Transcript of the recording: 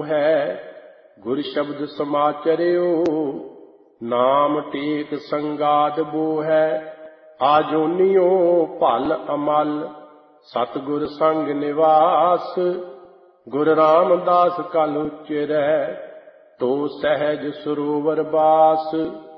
ਹੈ। ਗੁਰ ਸ਼ਬਦ ਸਮਾਚਰਿਓ ਨਾਮ ਟੇਕ ਸੰਗਾਦ ਬੋ ਹੈ। ਆਜੋਨੀਓ ਭਲ ਅਮਲ ਸਤਿਗੁਰ ਸੰਗ ਨਿਵਾਸ। ਗੁਰ ਰਾਮਦਾਸ ਕਲ ਉਚਰੈ ਤੋ ਸਹਿਜ ਸਰੋਵਰ ਬਾਸ।